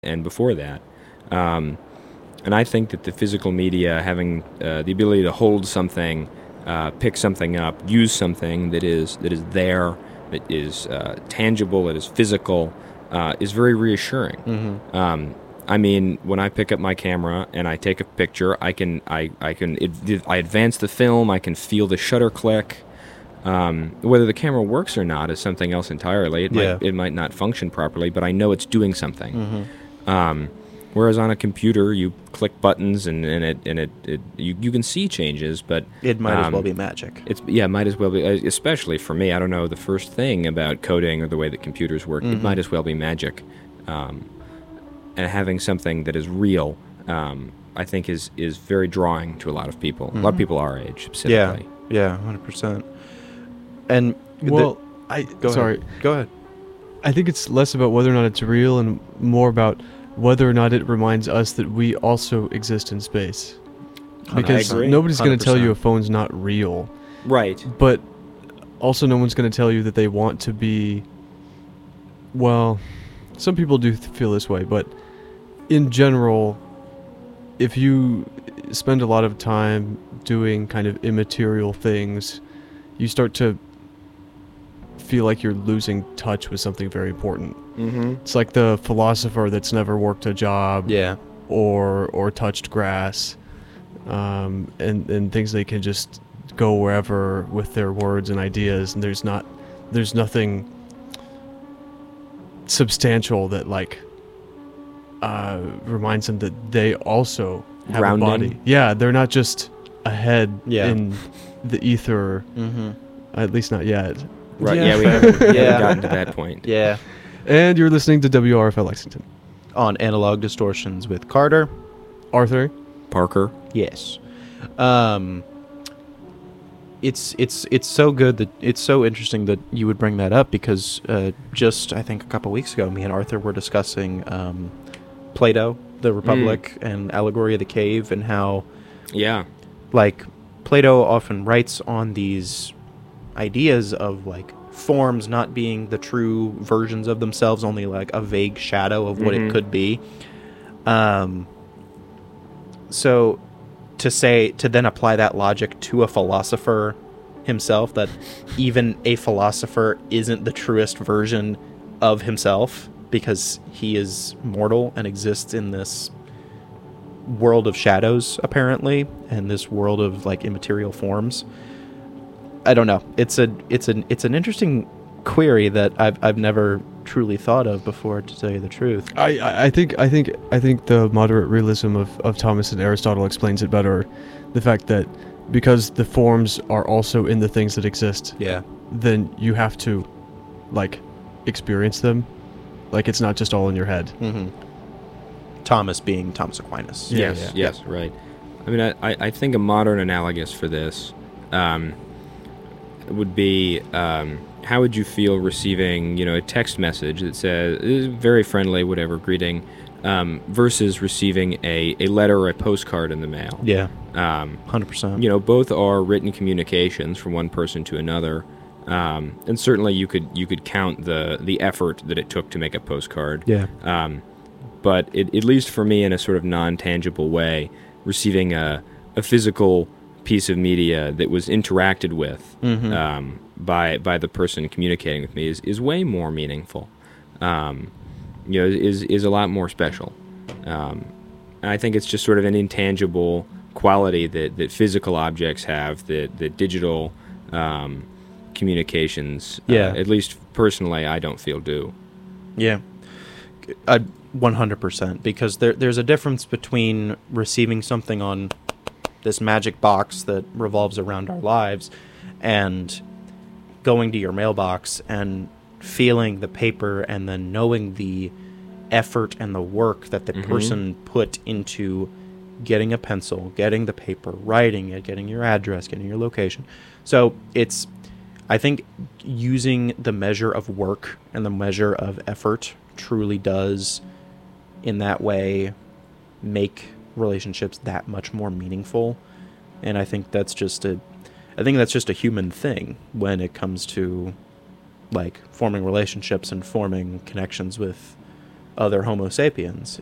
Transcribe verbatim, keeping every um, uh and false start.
and before that. Um, and I think that the physical media, having uh, the ability to hold something, uh, pick something up, use something that is that is there, that is uh, tangible, that is physical, uh, is very reassuring. Mm-hmm. Um, I mean, when I pick up my camera and I take a picture, I can I I can it, I advance the film. I can feel the shutter click. Um, whether the camera works or not is something else entirely. It Yeah. might it might not function properly, but I know it's doing something. Mm-hmm. Um, whereas on a computer, you click buttons and, and it and it, it you, you can see changes, but It might as um, well be magic. It's yeah, might as well be. uh, Especially for me, I don't know the first thing about coding or the way that computers work. Mm-hmm. It might as well be magic, um, and having something that is real, um, I think is is very drawing to a lot of people. Mm-hmm. A lot of people our age, Yeah, specifically. yeah, one hundred percent. And the- Well, I go sorry. ahead. Go ahead. I think it's less about whether or not it's real and more about whether or not it reminds us that we also exist in space. Because agree. nobody's going to tell you a one hundred percent. phone's not real, Right. but also no one's going to tell you that they want to be. Well, some people do th- feel this way, but in general, if you spend a lot of time doing kind of immaterial things, you start to feel like you're losing touch with something very important. Mm-hmm. It's like the philosopher that's never worked a job Yeah. or or touched grass, um, and and things they can just go wherever with their words and ideas, and there's not there's nothing substantial that like uh, reminds them that they also have Grounding. a body. Yeah, they're not just a head Yeah. in the ether. Mm-hmm. At least not yet. Right. Yeah. Yeah, we haven't, we Yeah. haven't gotten to that point. Yeah. And you're listening to W R F L Lexington. On Analog Distortions with Carter. Arthur. Parker. Yes. Um. It's it's it's so good that it's so interesting that you would bring that up because uh, just I think a couple weeks ago, me and Arthur were discussing um, Plato, the Republic, and Allegory of the Cave, and how Yeah. like Plato often writes on these ideas of like forms not being the true versions of themselves, only like a vague shadow of what Mhm. it could be. Um. So to say to then apply that logic to a philosopher himself, that even a philosopher isn't the truest version of himself because he is mortal and exists in this world of shadows apparently, and this world of like immaterial forms. I don't know. It's a it's an it's an interesting query that I've I've never truly thought of before, to tell you the truth. I, I I think I think I think the moderate realism of, of Thomas and Aristotle explains it better. The fact that because the forms are also in the things that exist, Yeah. then you have to like experience them. Like it's not just all in your head. Mm-hmm. Thomas being Thomas Aquinas. Yeah, Yes, yeah. yes, right. I mean, I, I I think a modern analogous for this um, would be um, how would you feel receiving, you know, a text message that says is very friendly, whatever, greeting, um, versus receiving a, a letter or a postcard in the mail. Yeah. Um, one hundred percent. you know, both are written communications from one person to another, um, and certainly you could you could count the the effort that it took to make a postcard. Yeah. Um, but it, at least for me, in a sort of non-tangible way, receiving a, a physical piece of media that was interacted with Mhm. um, by by the person communicating with me is, is way more meaningful. Um, you know, is is a lot more special. Um, and I think it's just sort of an intangible quality that, that physical objects have that, that digital um, communications, Yeah. uh, at least personally, I don't feel do. Yeah. Uh, one hundred percent. Because there, there's a difference between receiving something on this magic box that revolves around our lives and going to your mailbox and feeling the paper and then knowing the effort and the work that the Mhm. person put into getting a pencil, getting the paper, writing it, getting your address, getting your location. So it's, I think using the measure of work and the measure of effort truly does in that way make relationships that much more meaningful. And I think that's just a I think that's just a human thing when it comes to like forming relationships and forming connections with other Homo sapiens.